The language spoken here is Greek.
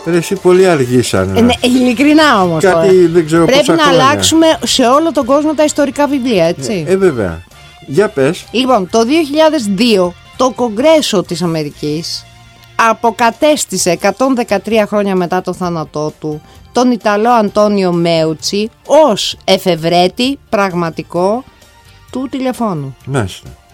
Ρε, εσύ πολύ αργήσανε. Ναι, ειλικρινά όμως. Κάτι τώρα. δεν ξέρω Πρέπει πόσα να χρόνια. αλλάξουμε σε όλο τον κόσμο τα ιστορικά βιβλία, έτσι. Βέβαια. Για πες. Λοιπόν, το 2002 το Κογκρέσο της Αμερικής αποκατέστησε 113 χρόνια μετά το θάνατό του τον Ιταλό Αντώνιο Μέουτσι ως εφευρέτη πραγματικό του τηλεφώνου. Μάλιστα.